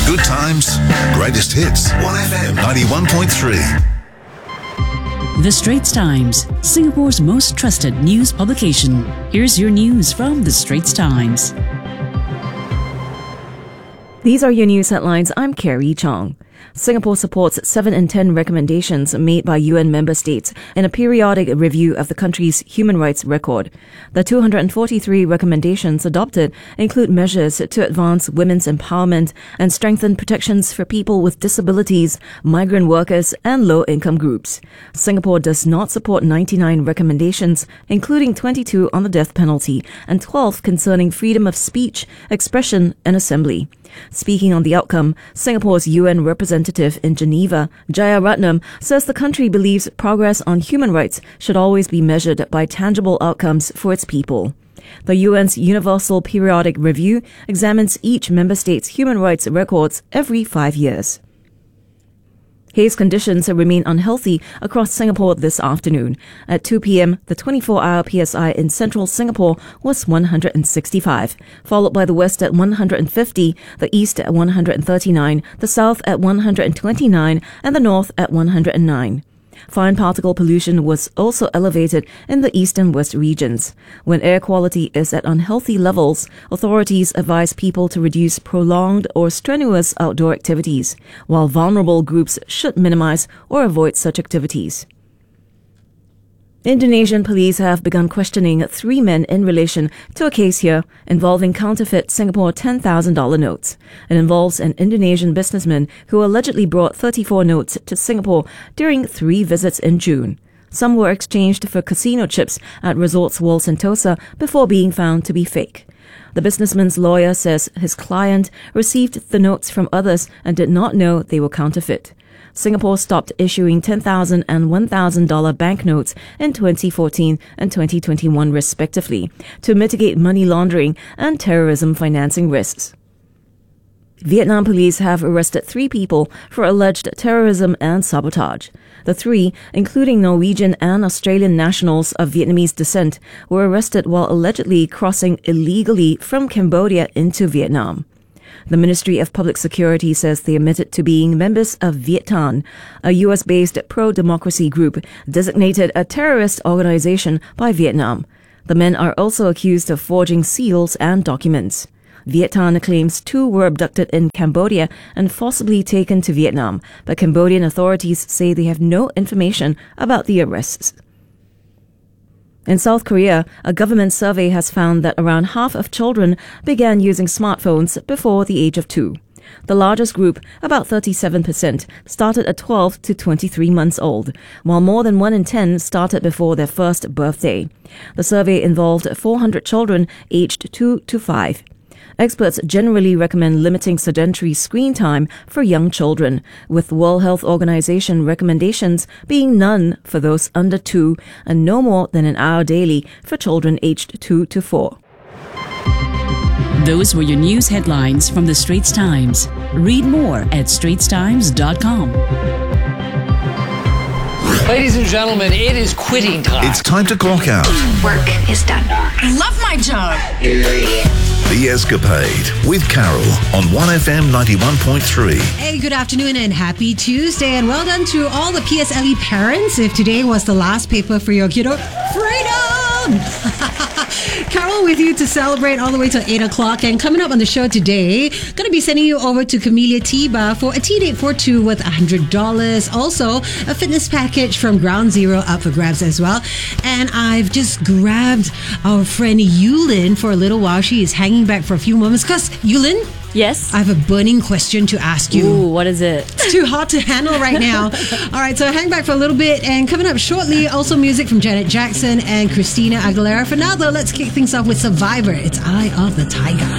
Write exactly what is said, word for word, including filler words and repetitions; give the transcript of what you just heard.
Good times, greatest hits. one F M ninety-one point three. The Straits Times, Singapore's most trusted news publication. Here's your news from The Straits Times. These are your news headlines. I'm Carrie Chong. Singapore supports seven in ten recommendations made by U N member states in a periodic review of the country's human rights record. The two hundred forty-three recommendations adopted include measures to advance women's empowerment and strengthen protections for people with disabilities, migrant workers, and low-income groups. Singapore does not support ninety-nine recommendations, including twenty-two on the death penalty and twelve concerning freedom of speech, expression, and assembly. Speaking on the outcome, Singapore's U N representative in Geneva, Jayaratnam, says the country believes progress on human rights should always be measured by tangible outcomes for its people. The U N's Universal Periodic Review examines each member state's human rights records every five years. Haze conditions remain unhealthy across Singapore this afternoon. At two p.m., the twenty-four hour P S I in central Singapore was one hundred sixty-five, followed by the west at one hundred fifty, the east at one hundred thirty-nine, the south at one hundred twenty-nine, and the north at one hundred nine. Fine particle pollution was also elevated in the east and west regions. When air quality is at unhealthy levels, authorities advise people to reduce prolonged or strenuous outdoor activities, while vulnerable groups should minimize or avoid such activities. Indonesian police have begun questioning three men in relation to a case here involving counterfeit Singapore ten thousand dollars notes. It involves an Indonesian businessman who allegedly brought thirty-four notes to Singapore during three visits in June. Some were exchanged for casino chips at Resorts World Sentosa before being found to be fake. The businessman's lawyer says his client received the notes from others and did not know they were counterfeit. Singapore stopped issuing ten thousand dollars and one thousand dollars banknotes in twenty fourteen and twenty twenty-one respectively to mitigate money laundering and terrorism financing risks. Vietnam police have arrested three people for alleged terrorism and sabotage. The three, including Norwegian and Australian nationals of Vietnamese descent, were arrested while allegedly crossing illegally from Cambodia into Vietnam. The Ministry of Public Security says they admitted to being members of Viet Thanh, a U S-based pro-democracy group designated a terrorist organization by Vietnam. The men are also accused of forging seals and documents. Viet Thanh claims two were abducted in Cambodia and forcibly taken to Vietnam, but Cambodian authorities say they have no information about the arrests. In South Korea, a government survey has found that around half of children began using smartphones before the age of two. The largest group, about thirty-seven percent, started at twelve to twenty-three months old, while more than one in ten started before their first birthday. The survey involved four hundred children aged two to five. Experts generally recommend limiting sedentary screen time for young children, with World Health Organization recommendations being none for those under two and no more than an hour daily for children aged two to four. Those were your news headlines from The Straits Times. Read more at straits times dot com. Ladies and gentlemen, it is quitting time. It's time to clock out. Work is done. I love my job. The Escapade with Carol on one F M ninety-one point three. Hey, good afternoon and happy Tuesday, and well done to all the P S L E parents. If today was the last paper for your kiddo, freedom! Carol with you to celebrate all the way till eight o'clock. And coming up on the show today, going to be sending you over to Camellia Tea-Bar for a tea date for two worth one hundred dollars. Also, a fitness package from Ground Zero up for grabs as well. And I've just grabbed our friend Yulin for a little while. She is hanging back for a few moments because, Yulin, yes? I have a burning question to ask you. Ooh, what is it? It's too hot to handle right now. All right, so hang back for a little bit. And coming up shortly, also music from Janet Jackson and Christina Aguilera. For now, though, let's kick things off with Survivor. It's Eye of the Tiger.